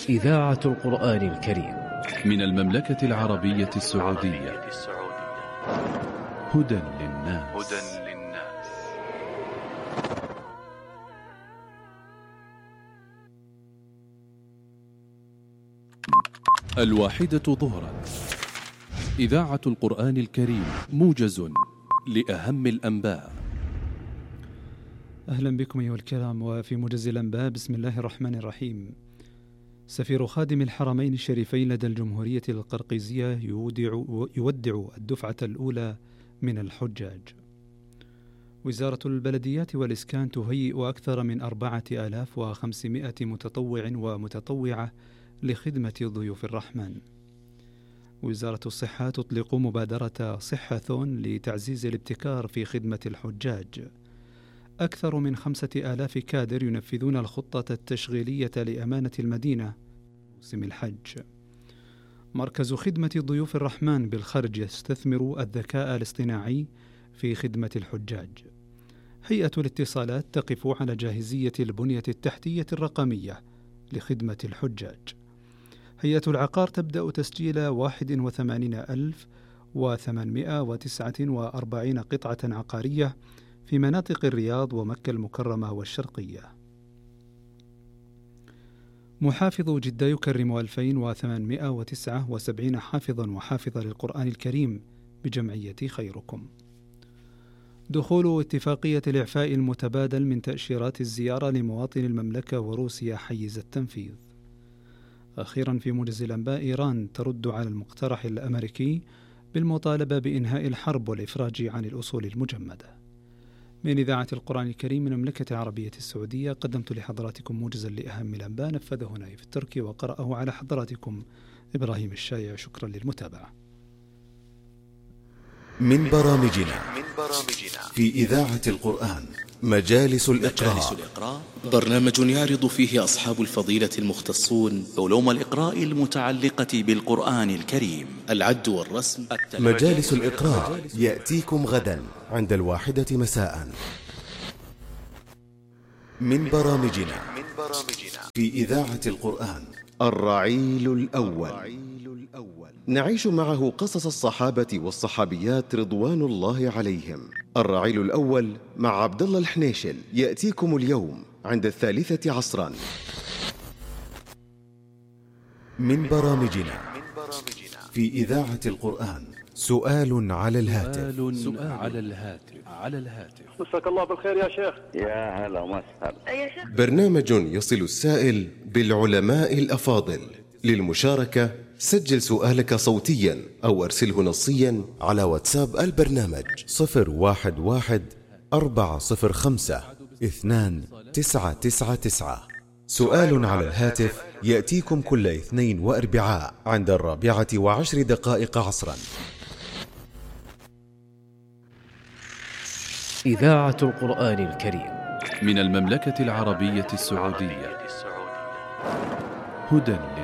إذاعة القرآن الكريم من المملكة العربية السعودية. هدى للناس. الواحدة ظهرا، إذاعة القرآن الكريم، موجز لأهم الأنباء. أهلا بكم أيها الكرام، وفي موجز الأنباء بسم الله الرحمن الرحيم. سفير خادم الحرمين الشريفين لدى الجمهورية القرقيزية يودع الدفعة الأولى من الحجاج. وزارة البلديات والإسكان تهيئ أكثر من 4500 متطوع ومتطوعة لخدمة ضيوف الرحمن. وزارة الصحة تطلق مبادرة صحة لتعزيز الابتكار في خدمة الحجاج. أكثر من 5000 كادر ينفذون الخطة التشغيلية لأمانة المدينة موسم الحج. مركز خدمة ضيوف الرحمن بالخرج يستثمر الذكاء الاصطناعي في خدمة الحجاج. هيئة الاتصالات تقف على جاهزية البنية التحتية الرقمية لخدمة الحجاج. هيئة العقار تبدأ تسجيل 81,849 قطعة عقارية في مناطق الرياض ومكة المكرمة والشرقية. محافظ جدة يكرم 2879 حافظا وحافظة للقرآن الكريم بجمعية خيركم. دخول اتفاقية الإعفاء المتبادل من تأشيرات الزيارة لمواطن المملكة وروسيا حيز التنفيذ. أخيرا في موجز الأنباء، إيران ترد على المقترح الأمريكي بالمطالبة بإنهاء الحرب والإفراج عن الأصول المجمدة. من إذاعة القرآن الكريم من المملكة العربية السعودية قدمت لحضراتكم موجزا لأهم الأنباء، نفذه نايف التركي وقرأه على حضراتكم إبراهيم الشايع. شكرا للمتابعة. من برامجنا في إذاعة القرآن مجالس الإقراء، برنامج يعرض فيه أصحاب الفضيلة المختصون علوم الإقراء المتعلقة بالقرآن الكريم، العد والرسم. مجالس الإقراء يأتيكم غدا عند 1 مساء. من برامجنا في إذاعة القرآن الرعيل الأول، نعيش معه قصص الصحابة والصحابيات رضوان الله عليهم. الرعيل الأول مع عبد الله الحنيشل يأتيكم اليوم عند 3 عصرا. من برامجنا في إذاعة القرآن سؤال على الهاتف. مساك الله بالخير يا شيخ. يا هلا وسهلا. برنامج يصل السائل بالعلماء الأفاضل. للمشاركة سجل سؤالك صوتيا أو أرسله نصيا على واتساب البرنامج 011-405-2999. سؤال على الهاتف يأتيكم كل اثنين وأربعاء عند 4:10 عصرا. إذاعة القرآن الكريم من المملكة العربية السعودية. هدى